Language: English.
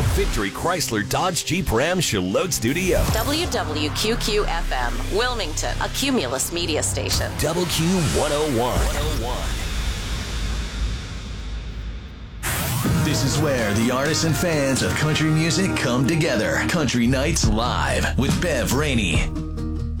the Victory Chrysler Dodge Jeep Ram Charlotte Studio. WWQQ-FM, Wilmington, a Cumulus media station. WQ101. This is where the artists and fans of country music come together. Country Nights Live with Bev Rainey.